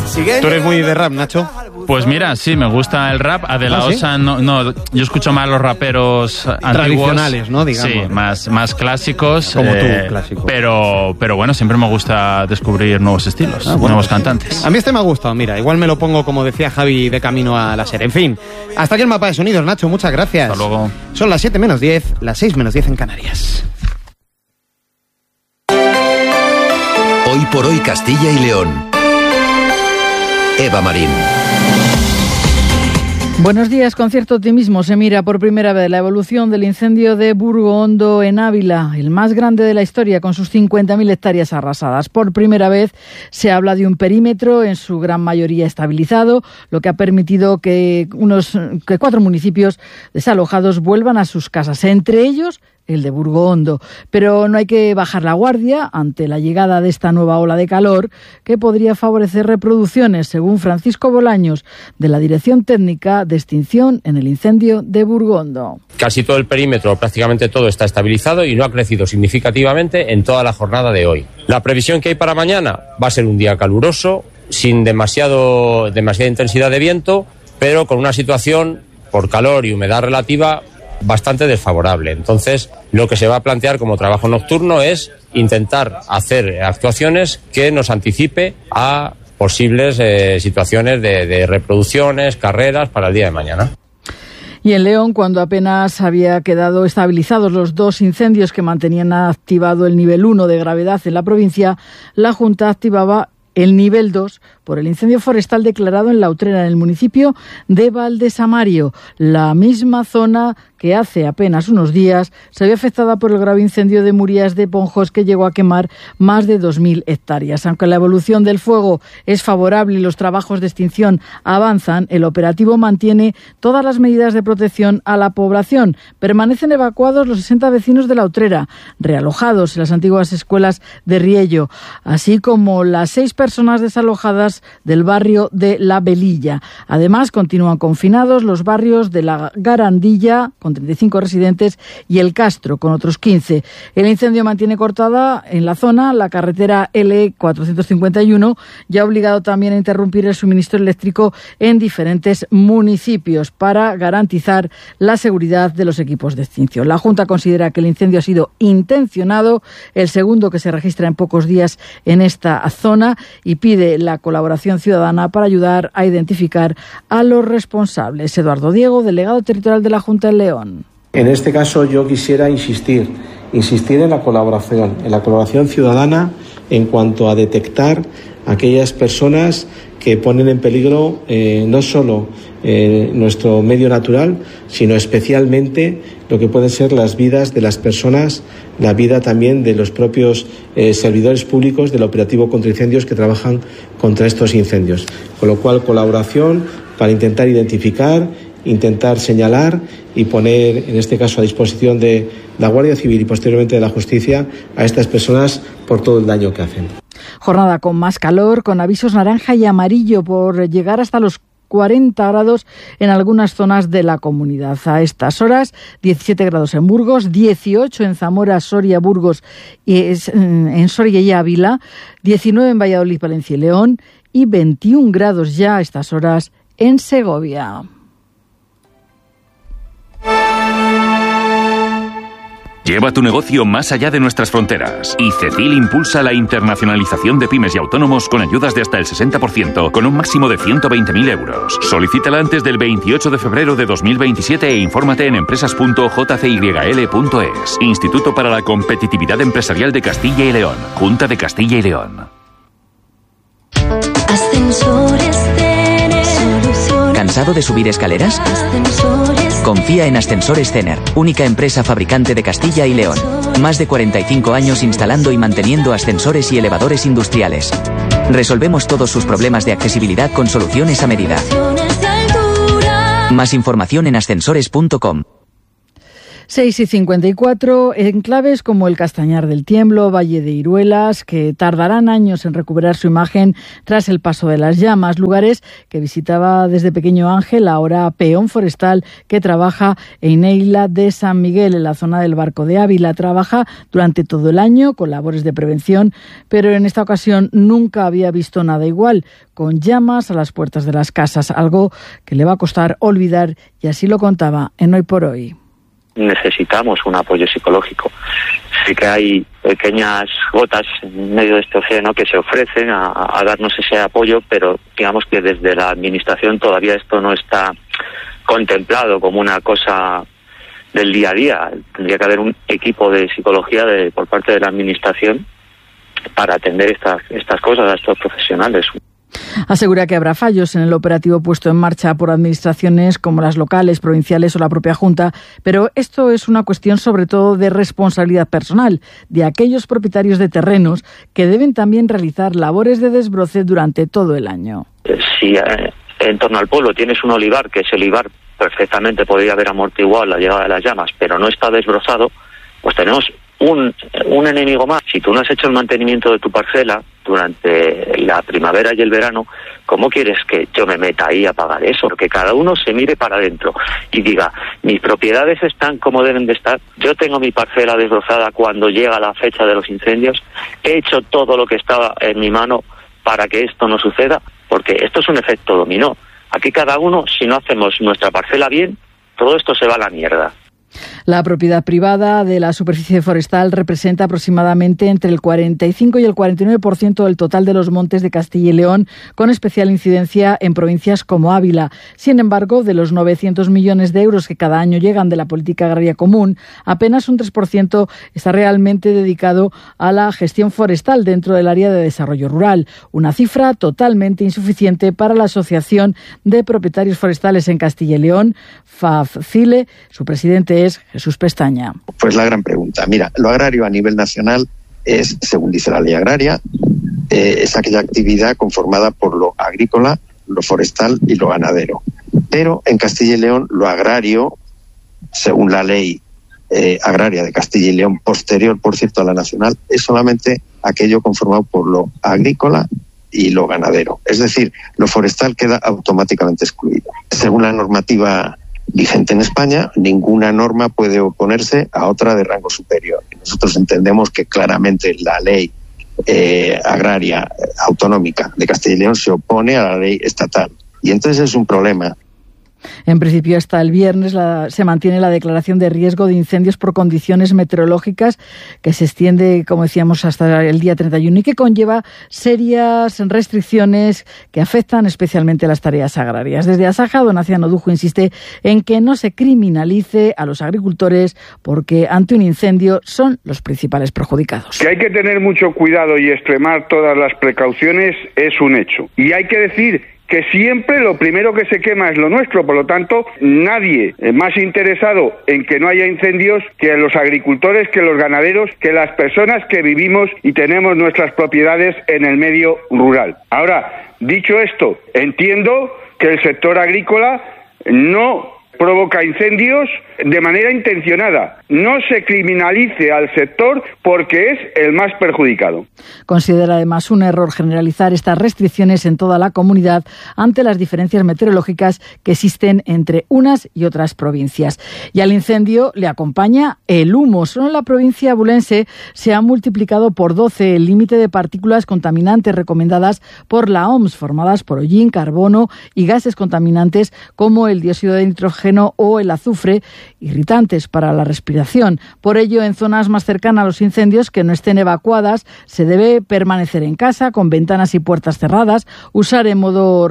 ¿Tú eres muy de rap, Nacho? Pues mira, sí, me gusta el rap. A De La Osa, no, yo escucho más los raperos antiguos. Tradicionales, ¿no? Digamos. Sí, más clásicos. Como tú, clásico. Pero bueno, siempre me gusta descubrir nuevos estilos, nuevos cantantes. A mí me ha gustado, mira, igual me lo pongo, como decía Javi, de camino a la SER. En fin, hasta aquí el mapa de sonidos, Nacho, muchas gracias. Hasta luego. Son las 7 menos 10, las 6 menos 10 en Canarias. Hoy por hoy Castilla y León. Eva Marín. Buenos días. Con cierto optimismo se mira por primera vez la evolución del incendio de Burgo Hondo en Ávila, el más grande de la historia, con sus 50.000 hectáreas arrasadas. Por primera vez se habla de un perímetro en su gran mayoría estabilizado, lo que ha permitido que 4 municipios desalojados vuelvan a sus casas, entre ellos el de Burgo Hondo. Pero no hay que bajar la guardia ante la llegada de esta nueva ola de calor que podría favorecer reproducciones, según Francisco Bolaños, de la Dirección Técnica de Extinción en el incendio de Burgo Hondo. Casi todo el perímetro, prácticamente todo, está estabilizado y no ha crecido significativamente en toda la jornada de hoy. La previsión que hay para mañana va a ser un día caluroso, sin demasiada intensidad de viento, pero con una situación por calor y humedad relativa bastante desfavorable. Entonces, lo que se va a plantear como trabajo nocturno es intentar hacer actuaciones que nos anticipe a posibles situaciones de reproducciones, carreras para el día de mañana. Y en León, cuando apenas había quedado estabilizados los 2 incendios que mantenían activado el nivel 1 de gravedad en la provincia, la Junta activaba el nivel 2 por el incendio forestal declarado en La Utrera, en el municipio de Valdesamario, la misma zona que hace apenas unos días se había afectada por el grave incendio de Murias de Ponjos, que llegó a quemar más de 2.000 hectáreas. Aunque la evolución del fuego es favorable y los trabajos de extinción avanzan, el operativo mantiene todas las medidas de protección a la población. Permanecen evacuados los 60 vecinos de La Utrera, realojados en las antiguas escuelas de Riello, así como las 6 personas desalojadas del barrio de La Velilla. Además, continúan confinados los barrios de La Garandilla, con 35 residentes, y El Castro, con otros 15. El incendio mantiene cortada en la zona la carretera L451 y ha obligado también a interrumpir el suministro eléctrico en diferentes municipios para garantizar la seguridad de los equipos de extinción. La Junta considera que el incendio ha sido intencionado, el segundo que se registra en pocos días en esta zona, y pide la colaboración ciudadana para ayudar a identificar a los responsables. Eduardo Diego, delegado territorial de la Junta en León. En este caso yo quisiera insistir en la colaboración ciudadana en cuanto a detectar aquellas personas que ponen en peligro no solo nuestro medio natural, sino especialmente lo que pueden ser las vidas de las personas, la vida también de los propios servidores públicos del operativo contra incendios que trabajan contra estos incendios. Con lo cual, colaboración para intentar identificar, intentar señalar y poner, en este caso, a disposición de la Guardia Civil y posteriormente de la Justicia a estas personas por todo el daño que hacen. Jornada con más calor, con avisos naranja y amarillo por llegar hasta los 40 grados en algunas zonas de la comunidad. A estas horas, 17 grados en Burgos, 18 en Zamora, Soria, Burgos y en Soria y Ávila, 19 en Valladolid, Valencia y León y 21 grados ya a estas horas en Segovia. Lleva tu negocio más allá de nuestras fronteras. Y ICECIL impulsa la internacionalización de pymes y autónomos con ayudas de hasta el 60%, con un máximo de 120.000 euros. Solicítala antes del 28 de febrero de 2027 e infórmate en empresas.jcyl.es. Instituto para la Competitividad Empresarial de Castilla y León. Junta de Castilla y León. Ascensores Cener. ¿Cansado de subir escaleras? Confía en Ascensores Cener, única empresa fabricante de Castilla y León. Más de 45 años instalando y manteniendo ascensores y elevadores industriales. Resolvemos todos sus problemas de accesibilidad con soluciones a medida. Más información en ascensores.com. 6:54, enclaves como el Castañar del Tiemblo, Valle de Iruelas, que tardarán años en recuperar su imagen tras el paso de las llamas, lugares que visitaba desde pequeño Ángel, ahora peón forestal que trabaja en Eila de San Miguel, en la zona del Barco de Ávila. Trabaja durante todo el año con labores de prevención, pero en esta ocasión nunca había visto nada igual, con llamas a las puertas de las casas, algo que le va a costar olvidar, y así lo contaba en Hoy por Hoy. Necesitamos un apoyo psicológico. Sí que hay pequeñas gotas en medio de este océano que se ofrecen a darnos ese apoyo, pero digamos que desde la administración todavía esto no está contemplado como una cosa del día a día. Tendría que haber un equipo de psicología por parte de la administración para atender estas cosas a estos profesionales. Asegura que habrá fallos en el operativo puesto en marcha por administraciones como las locales, provinciales o la propia Junta, pero esto es una cuestión sobre todo de responsabilidad personal de aquellos propietarios de terrenos que deben también realizar labores de desbroce durante todo el año. Si en torno al pueblo tienes un olivar, que ese olivar perfectamente podría haber amortiguado la llegada de las llamas, pero no está desbrozado, pues tenemos un enemigo más. Si tú no has hecho el mantenimiento de tu parcela durante la primavera y el verano, ¿cómo quieres que yo me meta ahí a pagar eso? Porque cada uno se mire para adentro y diga, mis propiedades están como deben de estar, yo tengo mi parcela desbrozada cuando llega la fecha de los incendios, he hecho todo lo que estaba en mi mano para que esto no suceda, porque esto es un efecto dominó. Aquí cada uno, si no hacemos nuestra parcela bien, todo esto se va a la mierda. La propiedad privada de la superficie forestal representa aproximadamente entre el 45 y el 49% del total de los montes de Castilla y León, con especial incidencia en provincias como Ávila. Sin embargo, de los 900 millones de euros que cada año llegan de la política agraria común, apenas un 3% está realmente dedicado a la gestión forestal dentro del área de desarrollo rural, una cifra totalmente insuficiente para la Asociación de Propietarios Forestales en Castilla y León, FAFCILE. Su presidente es Jesús Pestaña. Pues la gran pregunta. Mira, lo agrario a nivel nacional es, según dice la ley agraria, es aquella actividad conformada por lo agrícola, lo forestal y lo ganadero. Pero en Castilla y León lo agrario, según la ley agraria de Castilla y León, posterior, por cierto, a la nacional, es solamente aquello conformado por lo agrícola y lo ganadero. Es decir, lo forestal queda automáticamente excluido. Según la normativa vigente en España, ninguna norma puede oponerse a otra de rango superior. Nosotros entendemos que claramente la ley agraria autonómica de Castilla y León se opone a la ley estatal. Y entonces es un problema. En principio, hasta el viernes se mantiene la declaración de riesgo de incendios por condiciones meteorológicas, que se extiende, como decíamos, hasta el día 31 y que conlleva serias restricciones que afectan especialmente a las tareas agrarias. Desde Asaja, don Aciano Dujo insiste en que no se criminalice a los agricultores porque ante un incendio son los principales perjudicados. Que hay que tener mucho cuidado y extremar todas las precauciones es un hecho. Y hay que decir que siempre lo primero que se quema es lo nuestro, por lo tanto, nadie es más interesado en que no haya incendios que los agricultores, que los ganaderos, que las personas que vivimos y tenemos nuestras propiedades en el medio rural. Ahora, dicho esto, entiendo que el sector agrícola no provoca incendios de manera intencionada. No se criminalice al sector porque es el más perjudicado. Considera además un error generalizar estas restricciones en toda la comunidad ante las diferencias meteorológicas que existen entre unas y otras provincias. Y al incendio le acompaña el humo. Solo en la provincia abulense se ha multiplicado por 12 el límite de partículas contaminantes recomendadas por la OMS, formadas por hollín, carbono y gases contaminantes como el dióxido de nitrógeno o el azufre, irritantes para la respiración. Por ello, en zonas más cercanas a los incendios que no estén evacuadas, se debe permanecer en casa con ventanas y puertas cerradas, usar en modo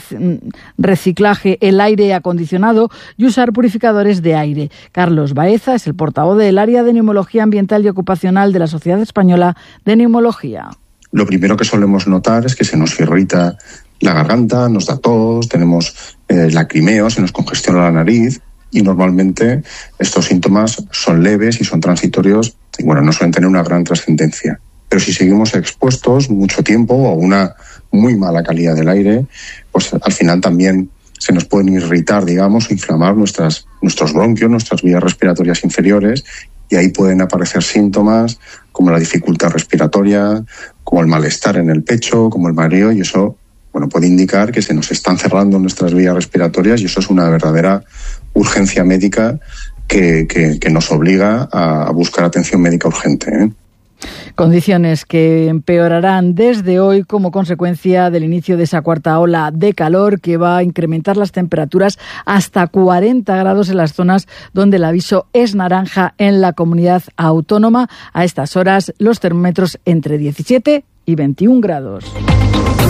reciclaje el aire acondicionado y usar purificadores de aire. Carlos Baeza es el portavoz del área de neumología ambiental y ocupacional de la Sociedad Española de Neumología. Lo primero que solemos notar es que se nos irrita la garganta, nos da tos, tenemos lacrimeo, se nos congestiona la nariz y normalmente estos síntomas son leves y son transitorios y bueno, no suelen tener una gran trascendencia. Pero si seguimos expuestos mucho tiempo a una muy mala calidad del aire, pues al final también se nos pueden irritar, digamos, o inflamar nuestros bronquios, nuestras vías respiratorias inferiores, y ahí pueden aparecer síntomas como la dificultad respiratoria, como el malestar en el pecho, como el mareo, y eso, bueno, puede indicar que se nos están cerrando nuestras vías respiratorias, y eso es una verdadera urgencia médica que nos obliga a buscar atención médica urgente, ¿eh? Condiciones que empeorarán desde hoy como consecuencia del inicio de esa cuarta ola de calor que va a incrementar las temperaturas hasta 40 grados en las zonas donde el aviso es naranja en la comunidad autónoma. A estas horas los termómetros entre 17 y 21 grados.